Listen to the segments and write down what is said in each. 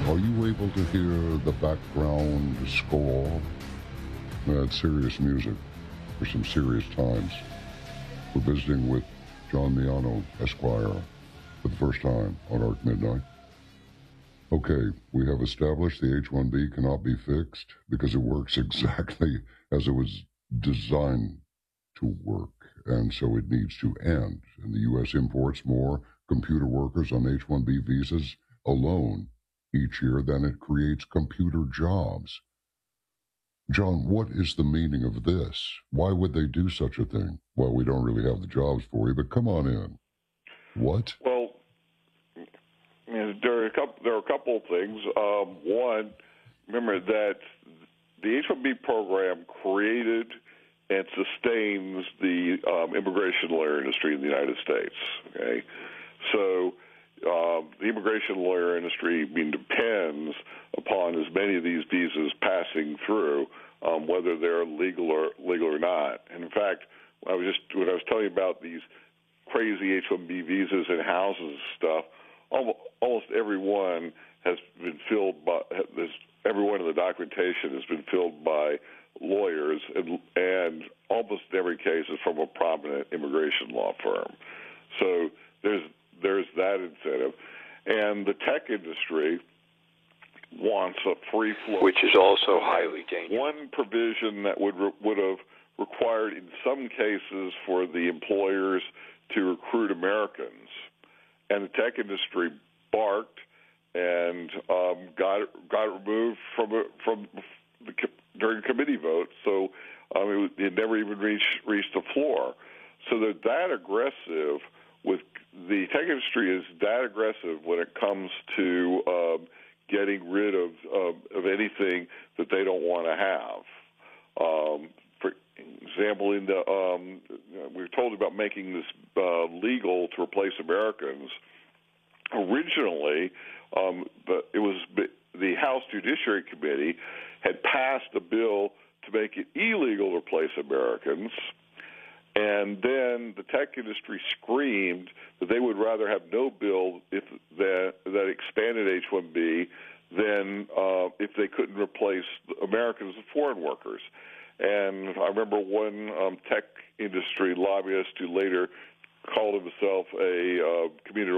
Are you able to hear the background score? That's serious music for some serious times. We're visiting with John Miano, Esquire, for the first time on Arc Midnight. Okay, we have established the H-1B cannot be fixed because it works exactly as it was designed to work, and so it needs to end. And the U.S. imports more computer workers on H-1B visas alone each year than it creates computer jobs. John, what is the meaning of this? Why would they do such a thing? Well, we don't really have the jobs for you, but come on in. What? Well, there are a couple of things. One, remember that the H-1B program created and sustains the immigration lawyer industry in the United States. Okay, so the immigration lawyer industry depends upon as many of these visas passing through, whether they're legal or not. And in fact, when I was telling you about these crazy H-1B visas and houses and stuff, almost every one has been filled by every one of the documentation has been filled by lawyers, and almost every case is from a prominent immigration law firm. So there's that incentive, and the tech industry wants a free flow, which is also highly dangerous. One provision that would have required, in some cases, for the employers to recruit Americans, and the tech industry barked and got it removed during committee vote. So it never even reached the floor. So they're that aggressive with the tech industry is that aggressive when it comes to getting rid of anything that they don't want to have. For example, we were told about making this legal to replace Americans. Originally, it was the House Judiciary Committee had passed a bill to make it illegal to replace Americans, and then the tech industry screamed that they would rather have no bill that expanded H-1B than if they couldn't replace Americans with foreign workers. And I remember one tech industry lobbyist who later called himself a community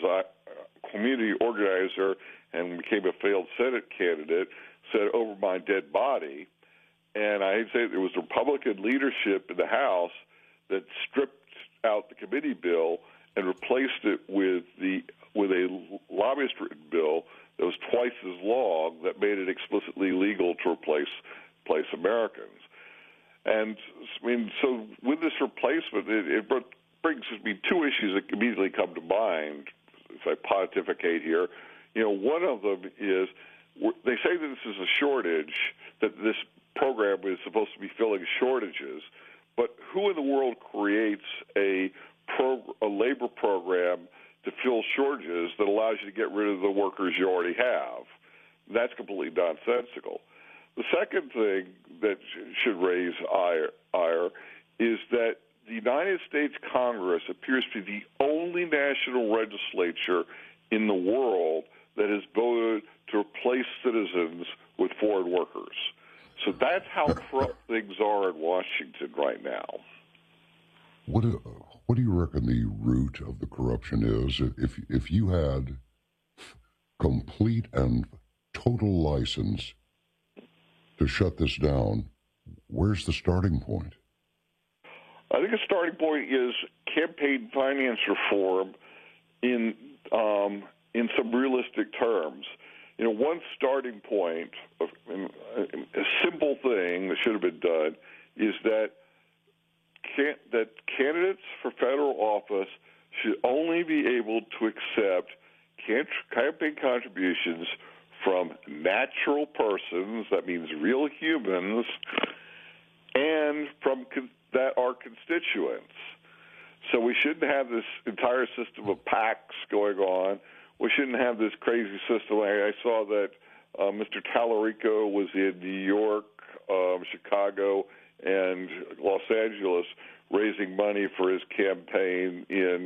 organizer and became a failed Senate candidate, said, "Over my dead body." And I hate to say it, there was Republican leadership in the House that stripped out the committee bill and replaced it with a lobbyist-written bill that was twice as long that made it explicitly legal to replace Americans. And so with this replacement, it brings me two issues that immediately come to mind if I pontificate here. One of them is they say that this is a shortage, that this program is supposed to be filling shortages, but who in the world creates a labor program to fill shortages that allows you to get rid of the workers you already have? That's completely nonsensical. The second thing that should raise ire is that the United States Congress appears to be the only national legislature in the world that has voted to replace citizens with foreign workers. So that's how corrupt things are in Washington right now. What do you reckon the root of the corruption is? If you had complete and total license to shut this down, where's the starting point? I think a starting point is campaign finance reform in some realistic terms. One starting point, a simple thing that should have been done, is that candidates for federal office should only be able to accept campaign contributions from natural persons, that means real humans, and from that are constituents. So we shouldn't have this entire system of PACs going on. We shouldn't have this crazy system. I saw that Mr. Tallarico was in New York, Chicago, and Los Angeles raising money for his campaign in